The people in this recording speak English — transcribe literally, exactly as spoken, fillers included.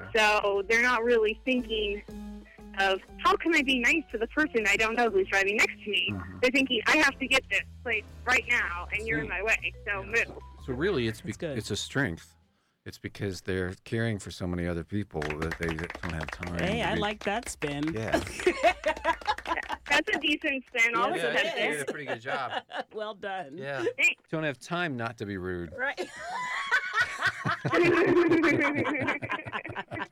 So they're not really thinking of how can I be nice to the person I don't know who's driving next to me. Mm-hmm. They're thinking, I have to get this place right now, and you're in my way, so yeah. move. So really, it's be- it's a strength. It's because they're caring for so many other people that they don't have time. Hey, I like that spin. Yeah. That's a decent spin. All yeah, of you did a pretty good job. Well done. Yeah. Thanks. Don't have time not to be rude. Right.